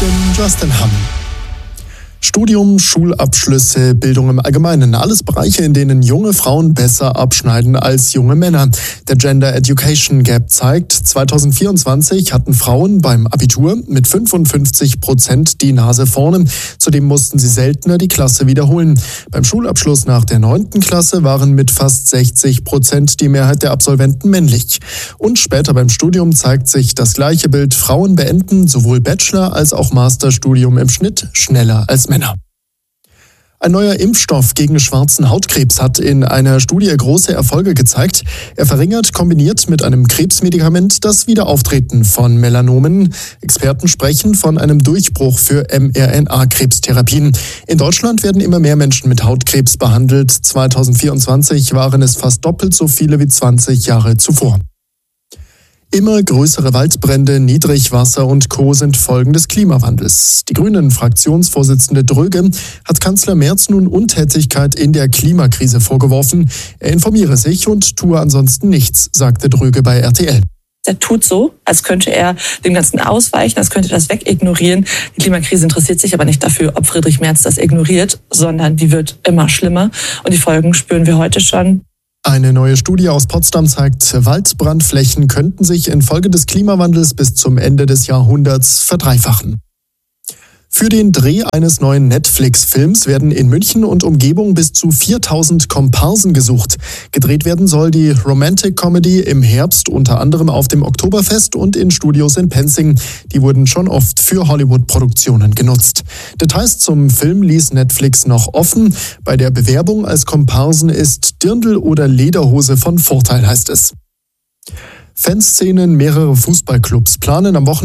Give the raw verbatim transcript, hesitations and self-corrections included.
bin Justin Hamm. Studium, Schulabschlüsse, Bildung im Allgemeinen, alles Bereiche, in denen junge Frauen besser abschneiden als junge Männer. Der Gender Education Gap zeigt, zweitausendvierundzwanzig hatten Frauen beim Abitur mit fünfundfünfzig Prozent die Nase vorne. Zudem mussten sie seltener die Klasse wiederholen. Beim Schulabschluss nach der neunten Klasse waren mit fast sechzig Prozent die Mehrheit der Absolventen männlich. Und später beim Studium zeigt sich das gleiche Bild. Frauen beenden sowohl Bachelor- als auch Masterstudium im Schnitt schneller als Männer. Ein neuer Impfstoff gegen schwarzen Hautkrebs hat in einer Studie große Erfolge gezeigt. Er verringert kombiniert mit einem Krebsmedikament das Wiederauftreten von Melanomen. Experten sprechen von einem Durchbruch für mRNA-Krebstherapien. In Deutschland werden immer mehr Menschen mit Hautkrebs behandelt. zweitausendvierundzwanzig waren es fast doppelt so viele wie zwanzig Jahre zuvor. Immer größere Waldbrände, Niedrigwasser und Co. sind Folgen des Klimawandels. Die Grünen-Fraktionsvorsitzende Dröge hat Kanzler Merz nun Untätigkeit in der Klimakrise vorgeworfen. Er informiere sich und tue ansonsten nichts, sagte Dröge bei R T L. Er tut so, als könnte er dem Ganzen ausweichen, als könnte er das wegignorieren. Die Klimakrise interessiert sich aber nicht dafür, ob Friedrich Merz das ignoriert, sondern die wird immer schlimmer. Und die Folgen spüren wir heute schon. Eine neue Studie aus Potsdam zeigt, Waldbrandflächen könnten sich infolge des Klimawandels bis zum Ende des Jahrhunderts verdreifachen. Für den Dreh eines neuen Netflix-Films werden in München und Umgebung bis zu viertausend Komparsen gesucht. Gedreht werden soll die Romantic Comedy im Herbst, unter anderem auf dem Oktoberfest und in Studios in Penzing. Die wurden schon oft für Hollywood-Produktionen genutzt. Details zum Film ließ Netflix noch offen. Bei der Bewerbung als Komparsen ist Dirndl oder Lederhose von Vorteil, heißt es. Fanszenen mehrerer Fußballclubs planen am Wochenende